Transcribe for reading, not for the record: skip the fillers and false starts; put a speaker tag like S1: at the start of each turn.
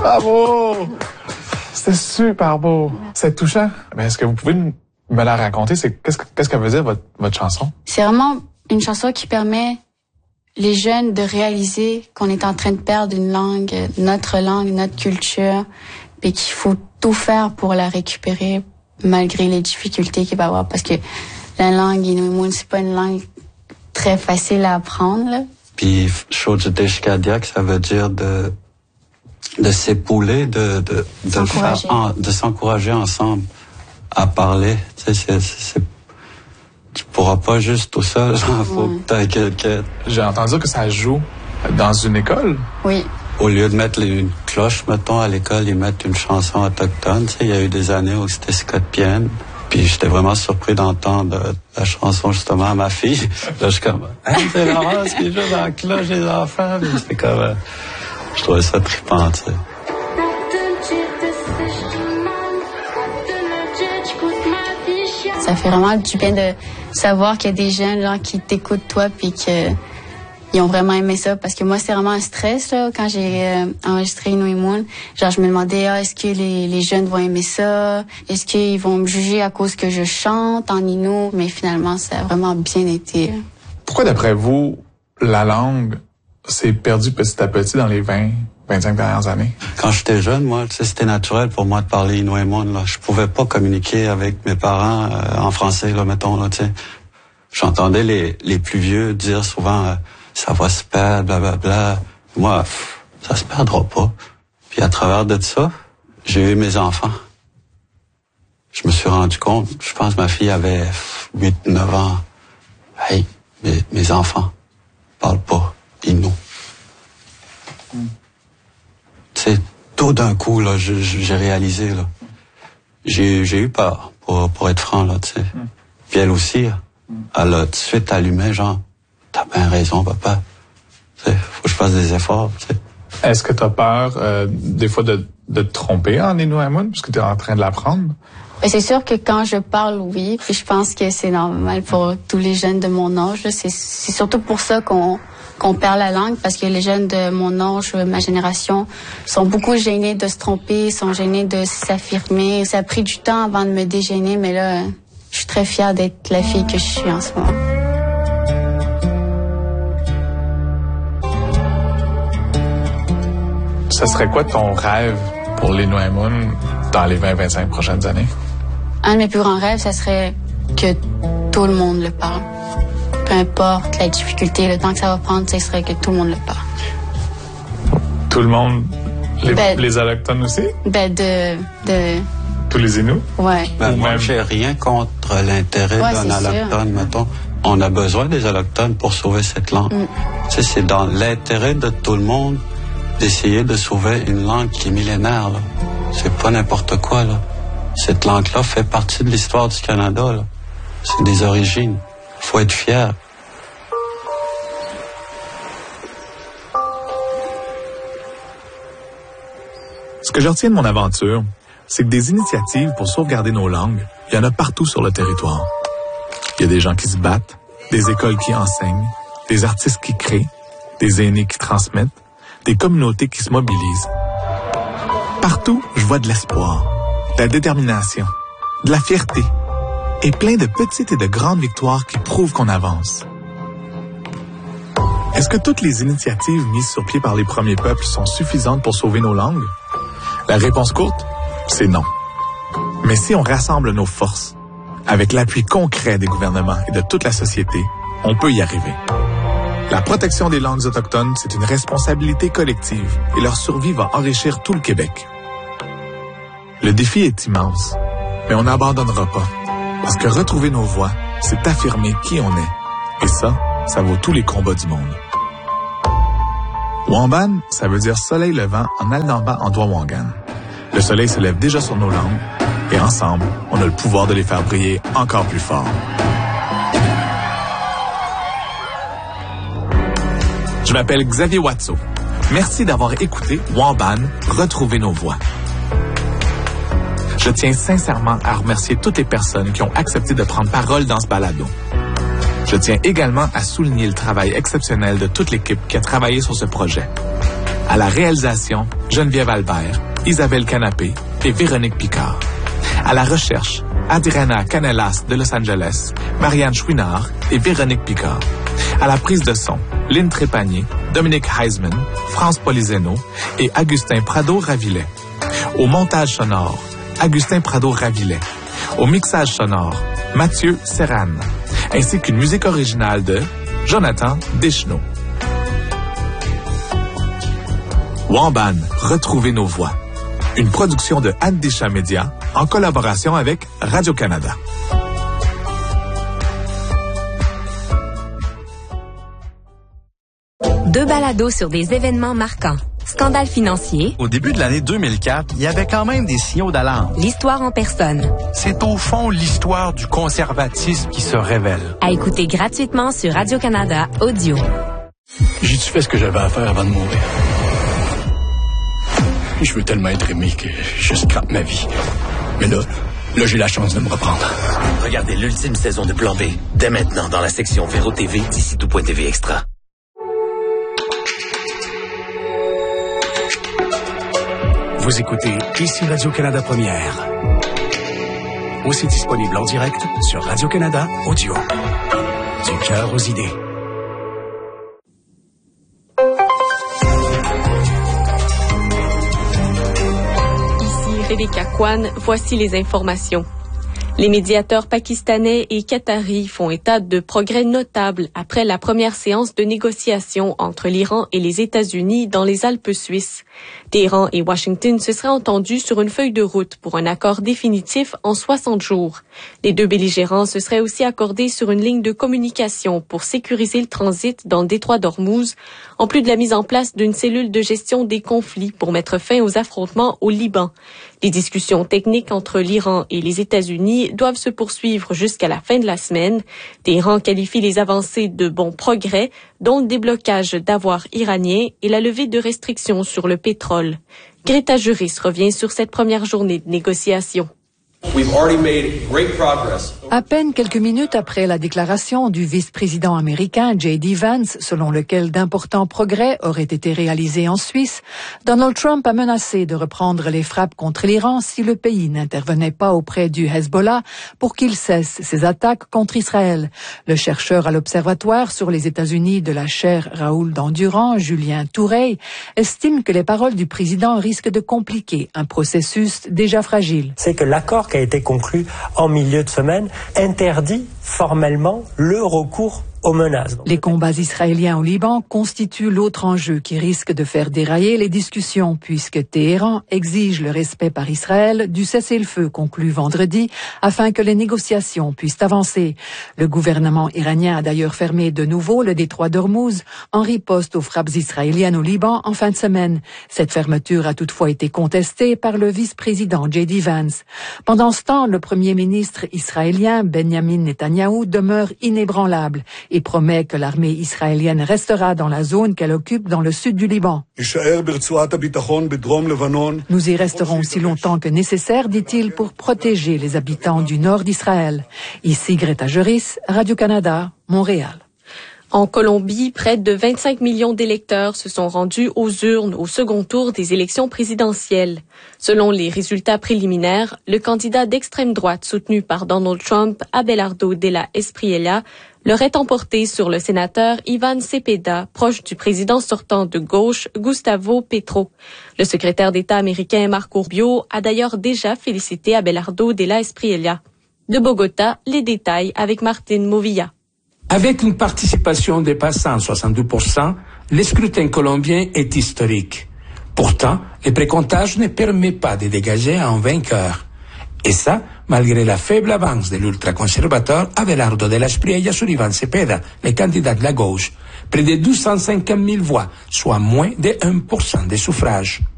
S1: Bravo! C'était super beau. C'est touchant. Mais est-ce que vous pouvez me la raconter? Qu'est-ce que veut dire votre chanson?
S2: C'est vraiment une chanson qui permet les jeunes de réaliser qu'on est en train de perdre une langue, notre culture, puis qu'il faut tout faire pour la récupérer malgré les difficultés qu'il va y avoir. Parce que la langue Inuit, c'est pas une langue très facile à apprendre, là.
S3: Puis Shojiteshkadiak, ça veut dire de s'épauler, de s'encourager ensemble à parler. Tu sais, tu pourras pas juste tout seul, genre, faut que t'aies quelqu'un.
S1: J'ai entendu que ça joue dans une école.
S2: Oui.
S3: Au lieu de mettre une cloche, mettons, à l'école, ils mettent une chanson autochtone. Tu sais, il y a eu des années où c'était Scott Pienne. Puis j'étais vraiment surpris d'entendre la chanson justement à ma fille. Là, je suis comme, hey, c'est Laurence qui joue dans la cloche des enfants. Puis c'était comme, je trouvais ça trippant, tu sais.
S2: Ça fait vraiment du bien de savoir qu'il y a des jeunes genre, qui t'écoutent toi puis qu'ils ont vraiment aimé ça. Parce que moi, c'était vraiment un stress là, quand j'ai enregistré Inuit Moon. Genre, je me demandais, est-ce que les jeunes vont aimer ça? Est-ce qu'ils vont me juger à cause que je chante en Innu? Mais finalement, ça a vraiment bien été.
S1: Pourquoi, d'après vous, la langue s'est perdue petit à petit dans les 25 dernières années?
S3: Quand j'étais jeune, moi, tu sais, c'était naturel pour moi de parler Inuit Moon, là. Je pouvais pas communiquer avec mes parents en français, là, mettons, là, tu sais. J'entendais les plus vieux dire souvent ça va se perdre, blablabla. Moi, ça se perdra pas. Puis à travers de ça, j'ai eu mes enfants. Je me suis rendu compte, je pense que ma fille avait 8-9 ans. Hey, mes enfants parlent pas Innu. Tu sais, tout d'un coup, là, j'ai réalisé, là. J'ai eu peur, pour être franc, là, tu sais. Puis elle aussi, elle a tout de suite allumé, genre, t'as bien raison, papa. Tu sais, faut que je fasse des efforts, tu sais.
S1: Est-ce que t'as peur, des fois, de te tromper en Inuit Moon, parce que t'es en train de l'apprendre?
S2: C'est sûr que quand je parle, oui, puis je pense que c'est normal pour tous les jeunes de mon âge. C'est surtout pour ça qu'on perd la langue, parce que les jeunes de mon âge, ma génération, sont beaucoup gênés de se tromper, sont gênés de s'affirmer. Ça a pris du temps avant de me dégêner, mais là, je suis très fière d'être la fille que je suis en ce moment.
S1: Ce serait quoi ton rêve pour l'Inuit Moon dans les 20-25 prochaines années?
S2: Un de mes plus grands rêves, ça serait que tout le monde le parle. Peu importe la difficulté, le temps que ça va prendre, ce serait que tout le monde le parle.
S1: Tout le monde? Les Autochtones aussi? Tous les Inuits?
S2: Ouais.
S3: Moi, j'ai rien contre l'intérêt d'un Autochtone, mettons. On a besoin des Autochtones pour sauver cette langue. Tu sais, c'est dans l'intérêt de tout le monde d'essayer de sauver une langue qui est millénaire, là. C'est pas n'importe quoi, là. Cette langue-là fait partie de l'histoire du Canada, là. C'est des origines. Faut être fier.
S1: Ce que je retiens de mon aventure, c'est que des initiatives pour sauvegarder nos langues, il y en a partout sur le territoire. Il y a des gens qui se battent, des écoles qui enseignent, des artistes qui créent, des aînés qui transmettent, des communautés qui se mobilisent. Partout, je vois de l'espoir, de la détermination, de la fierté et plein de petites et de grandes victoires qui prouvent qu'on avance. Est-ce que toutes les initiatives mises sur pied par les premiers peuples sont suffisantes pour sauver nos langues? La réponse courte, c'est non. Mais si on rassemble nos forces, avec l'appui concret des gouvernements et de toute la société, on peut y arriver. La protection des langues autochtones, c'est une responsabilité collective et leur survie va enrichir tout le Québec. Le défi est immense, mais on n'abandonnera pas. Parce que retrouver nos voix, c'est affirmer qui on est. Et ça vaut tous les combats du monde. Wamban, ça veut dire soleil levant en Aldamba Endroit-Wangan. Le soleil se lève déjà sur nos langues et ensemble, on a le pouvoir de les faire briller encore plus fort. Je m'appelle Xavier Watso. Merci d'avoir écouté Wamban, Retrouver nos voix. Je tiens sincèrement à remercier toutes les personnes qui ont accepté de prendre parole dans ce balado. Je tiens également à souligner le travail exceptionnel de toute l'équipe qui a travaillé sur ce projet. À la réalisation, Geneviève Albert, Isabelle Canapé et Véronique Picard. À la recherche, Adriana Canelas de Los Angeles, Marianne Chouinard et Véronique Picard. À la prise de son, Lynn Trépanier, Dominique Heisman, France Polizeno et Augustin Prado-Ravillet. Au montage sonore, Augustin Prado-Ravillet. Au mixage sonore, Mathieu Serran. Ainsi qu'une musique originale de Jonathan Deschenaux. Wamban, retrouvez nos voix. Une production de Anne Deschamps Média en collaboration avec Radio-Canada.
S4: Deux balados sur des événements marquants. Scandale financier.
S5: Au début de l'année 2004, il y avait quand même des signaux d'alarme.
S4: L'histoire en personne.
S5: C'est au fond l'histoire du conservatisme qui se révèle.
S4: À écouter gratuitement sur Radio-Canada Audio.
S6: J'ai-tu fait ce que j'avais à faire avant de mourir? Je veux tellement être aimé que je scrape ma vie. Mais là, j'ai la chance de me reprendre.
S7: Regardez l'ultime saison de Plan B, dès maintenant dans la section Véro TV d'ici tout.tv Extra.
S8: Vous écoutez ici Radio-Canada Première. Aussi disponible en direct sur Radio-Canada Audio. Du cœur aux idées.
S9: Rebecca Kwan, voici les informations. Les médiateurs pakistanais et qataris font état de progrès notables après la première séance de négociation entre l'Iran et les États-Unis dans les Alpes suisses. Téhéran et Washington se seraient entendus sur une feuille de route pour un accord définitif en 60 jours. Les deux belligérants se seraient aussi accordés sur une ligne de communication pour sécuriser le transit dans le détroit d'Ormuz, en plus de la mise en place d'une cellule de gestion des conflits pour mettre fin aux affrontements au Liban. Les discussions techniques entre l'Iran et les États-Unis doivent se poursuivre jusqu'à la fin de la semaine. Téhéran qualifie les avancées de bons progrès, dont le déblocage d'avoirs iraniens et la levée de restrictions sur le pétrole. Greta Juris revient sur cette première journée de négociation.
S10: À peine quelques minutes après la déclaration du vice-président américain J.D. Vance, selon lequel d'importants progrès auraient été réalisés en Suisse, Donald Trump a menacé de reprendre les frappes contre l'Iran si le pays n'intervenait pas auprès du Hezbollah pour qu'il cesse ses attaques contre Israël. Le chercheur à l'Observatoire sur les États-Unis de la chaire Raoul d'Endurant, Julien Toureille, estime que les paroles du président risquent de compliquer un processus déjà fragile.
S11: C'est que l'accord qui a été conclu en milieu de semaine interdit formellement le recours aux menaces.
S10: Les combats israéliens au Liban constituent l'autre enjeu qui risque de faire dérailler les discussions puisque Téhéran exige le respect par Israël du cessez-le-feu conclu vendredi afin que les négociations puissent avancer. Le gouvernement iranien a d'ailleurs fermé de nouveau le détroit d'Ormuz en riposte aux frappes israéliennes au Liban en fin de semaine. Cette fermeture a toutefois été contestée par le vice-président J.D. Vance. Pendant ce temps, le premier ministre israélien Benjamin Netanyahou demeure inébranlable et promet que l'armée israélienne restera dans la zone qu'elle occupe dans le sud du Liban. Nous y resterons aussi longtemps que nécessaire, dit-il, pour protéger les habitants du nord d'Israël. Ici Greta Juris, Radio-Canada, Montréal.
S9: En Colombie, près de 25 millions d'électeurs se sont rendus aux urnes au second tour des élections présidentielles. Selon les résultats préliminaires, le candidat d'extrême droite soutenu par Donald Trump, Abelardo de la Espriella, l'aurait emporté sur le sénateur Iván Cepeda, proche du président sortant de gauche, Gustavo Petro. Le secrétaire d'État américain Marco Rubio a d'ailleurs déjà félicité Abelardo de la Espriella. De Bogota, les détails avec Martine Movilla.
S12: Avec une participation dépassant 62%, le scrutin colombien est historique. Pourtant, le précomptage ne permet pas de dégager un vainqueur. Et ça, malgré la faible avance de l'ultraconservateur Abelardo de la Espriella sur Iván Cepeda, le candidat de la gauche, près de 250 000 voix, soit moins de 1% des suffrages.